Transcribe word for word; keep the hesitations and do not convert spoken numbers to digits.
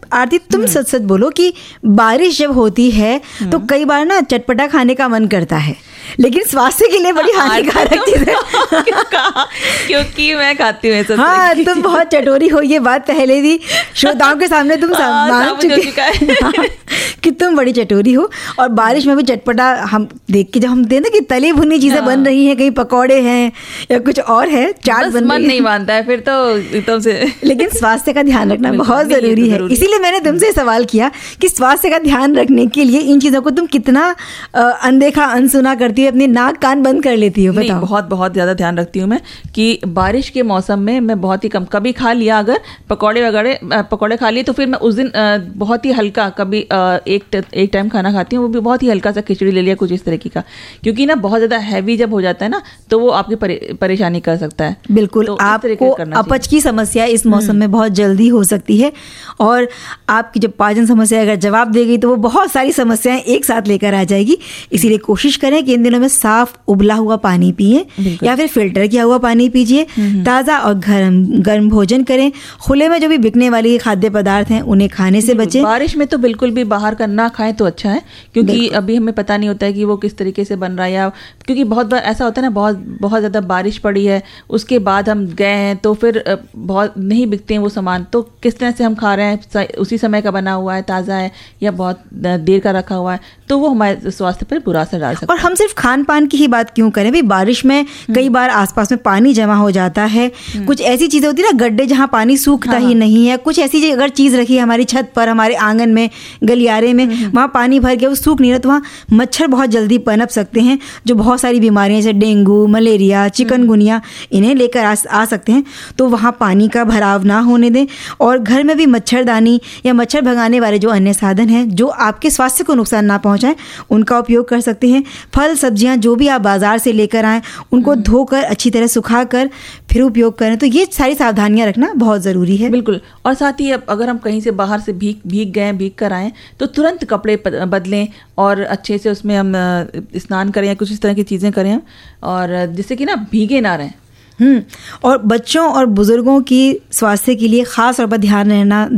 आरती तुम सच सच बोलो कि बारिश जब होती है तो कई बार ना चटपटा खाने का मन करता है, लेकिन स्वास्थ्य के लिए बड़ी हानिकारक चीज है। क्योंकि मैं खाती हूँ। हाँ, तुम बहुत चटोरी हो, ये बात पहले भी श्रोताओं के सामने तुम मान चुके कि तुम बड़ी चटोरी हो। और बारिश में भी चटपटा हम देख के जब हम देखते ना कि तली भुनी चीजें बन रही हैं, कहीं पकौड़े हैं या कुछ और है, चाट बन मन नहीं मानता है फिर तो एकदम से। लेकिन स्वास्थ्य का ध्यान रखना बहुत जरूरी है, इसीलिए मैंने तुमसे सवाल किया कि स्वास्थ्य का ध्यान रखने के लिए इन चीजों को तुम कितना अनदेखा अनसुना करती हो, अपनी नाक कान बंद कर लेती हो? बताओ। बहुत बहुत ज्यादा ध्यान रखती हूँ मैं कि बारिश के मौसम में मैं बहुत ही कम, कभी खा लिया अगर पकौड़े वगैरह पकौड़े खा लिए तो फिर मैं उस दिन बहुत ही हल्का, कभी एक एक टाइम खाना खाती हूँ, वो भी बहुत ही हल्का सा खिचड़ी ले लिया कुछ इस तरीके का, क्योंकि ना बहुत ज्यादा हैवी जब हो जाता है ना तो वो आपकी परे, परेशानी कर सकता है। बिल्कुल, तो आपको अपच की समस्या इस मौसम में बहुत जल्दी हो सकती है, और आपकी जब पाचन समस्या अगर जवाब देगी तो वो बहुत सारी समस्याएं एक साथ लेकर आ जाएगी। इसीलिए कोशिश करें कि इन दिनों में साफ उबला हुआ पानी पिए या फिर फिल्टर किया हुआ पानी पीजिए, ताज़ा और गर्म गर्म भोजन करें, खुले में जो भी बिकने वाली खाद्य पदार्थ हैं उन्हें खाने से बचें। बारिश में तो बिल्कुल भी बाहर का ना खाएं तो अच्छा है, क्योंकि अभी हमें पता नहीं होता है कि वो किस तरीके से बन रहा है, या क्योंकि बहुत बार ऐसा होता है ना, बहुत बहुत ज़्यादा बारिश पड़ी है उसके बाद हम गए हैं तो फिर बहुत नहीं बिकते हैं वो सामान, तो किस तरह से हम खा रहे हैं, उसी समय का बना हुआ है, ताज़ा है या बहुत देर का रखा हुआ है, तो वो हमारे स्वास्थ्य पर बुरा असर डाल सकता है। और हम सिर्फ खान पान की ही बात क्यों करें भाई, बारिश में कई बार आसपास में पानी जमा हो जाता है, कुछ ऐसी चीजें होती है ना, गड्ढे जहाँ पानी सूखता हाँ, ही नहीं है, कुछ ऐसी अगर चीज रखी है हमारी छत पर, हमारे आंगन में, गलियारे में, वहाँ पानी भर गया, वो सूख नहीं रहा, तो वहाँ मच्छर बहुत जल्दी पनप सकते हैं, जो बहुत सारी बीमारियां जैसे डेंगू, मलेरिया, चिकनगुनिया इन्हें लेकर आ, आ सकते हैं। तो वहाँ पानी का भराव ना होने दें, और घर में भी मच्छरदानी या मच्छर भगाने वाले जो अन्य साधन हैं जो आपके स्वास्थ्य को नुकसान ना पहुँचाएं उनका उपयोग कर सकते हैं। फल सब्जियां जो भी आप बाजार से लेकर आएँ उनको धोकर अच्छी तरह सुखा कर फिर उपयोग करें, तो ये सारी सावधानियां रखना बहुत ज़रूरी है। बिल्कुल, और साथ ही अब अगर हम कहीं से बाहर से भीग भीग गए भीग कर आएँ तो तुरंत कपड़े बदलें और अच्छे से उसमें हम स्नान करें या कुछ इस तरह की चीज़ें करें हम, और जिससे कि ना भीगे ना रहें। हम्म और बच्चों और बुजुर्गों की स्वास्थ्य के लिए खास तौर पर ध्यान रहना